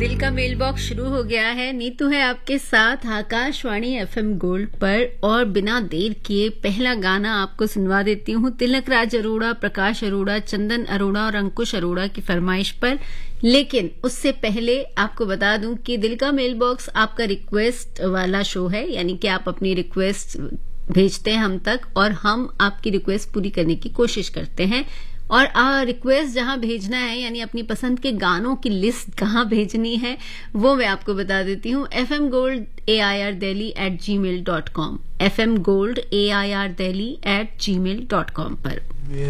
दिल का mail box शुरू हो गया है। नीतू है आपके साथ आकाशवाणी एफएम गोल्ड पर, और बिना देर किए पहला गाना आपको सुनवा देती हूँ तिलक राज अरोड़ा, प्रकाश अरोड़ा, चंदन अरोड़ा और अंकुश अरोड़ा की फरमाइश पर। लेकिन उससे पहले आपको बता दूं कि दिल का मेल बॉक्स आपका रिक्वेस्ट वाला शो है, यानी कि आप अपनी रिक्वेस्ट भेजते हैं हम तक और हम आपकी रिक्वेस्ट पूरी करने की कोशिश करते हैं। और रिक्वेस्ट जहां भेजना है, यानी अपनी पसंद के गानों की लिस्ट कहां भेजनी है, वो मैं आपको बता देती हूँ। fmgold@gmail.com, fmgold@gmail.com पर।